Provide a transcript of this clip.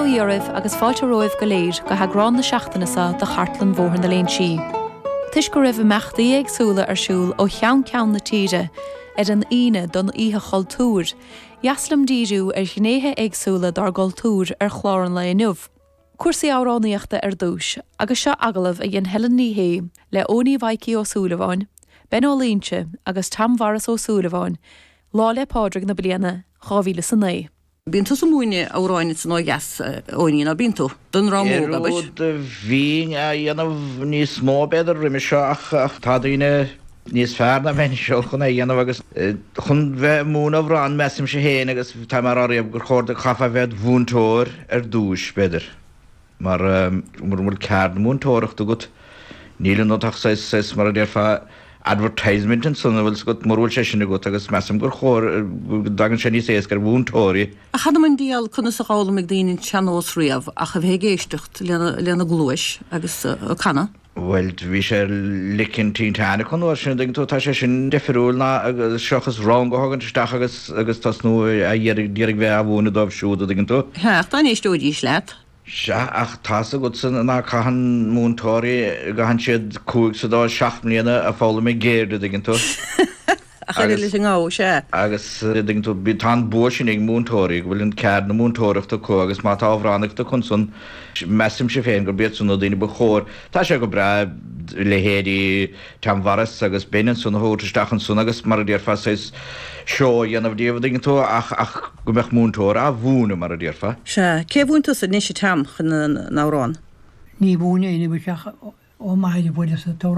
dheoraibh agus fáilte roimh go léir go hagrán na seachtainasa do chartlan mhór na léon si. Tuis go raibh meachtaí agsúla arsúl ó cheann na tíre an ine don ihe chultúr. Jaslam díú gnéthe agsúla dar goltúr chláran le inmh. Cuasaí áránaíochta dúis, agus seo agalah a dhéon helan níhé le óní bhaicií ó súlaháin, ben ó línte agus tamharas ó súlaháin, lá le pádraig na bliana, chábhíle san é. Bíntu sa múine áráinit san ógas óíon a bíntu, don rámóga bais? Bhín a dhéanamh níos mó beidir riimi seo ach tá daoine níos fearr na bhain seo chun é dhéanamh agus chun bheith múna bhrán mesim sé héin agus tá mar áíomh gur chóir de chafa bheith bhúntóir dúis beidir. Mar mur ceard múntóireachta go níl nóach mar a déirfa advertisement an sunna bhfuil go marúil sé sinna go agus meam gur chóir dagan sé níos éas gur bhúntóirí. A chadam díal chuna sa gála me daoine teanós riamh a cha bhé géistecht lena glúis agus canna? Well, bhí sé licinn tíntána chun sin tú tá sé sin defriúil ná agus seochas rang gohagann teach agus tasnú a dhéirigh bheith a bhúna dómh siúda dgan tú. Hecht tá éis dúidí leat. Se ach tása go san ná caihan múntóirí gahan siad cúig sa dá 7 mbliana a fála mé géirde dgan tú. A chuir lei an gá sé. Agus dgan tú bí tá bua sin ag múntóirí, bhfuil an cead na múntóireachta có agus má tá bhránachta chun sun mesim sé féin gur bead sunna daoine ba chóir. Tá sé go bre lehéirí tamharas agus béan sunna hóirteisteach sun agus mar a dtíorfa seo dhéanamh díomh dgan tú ach go meach múntóir a bhúna mar a dtíorfa. Se, cé bhúnta sa níos tam chun nárán? Ní bhúna ina bhseach ó maiid bhile sa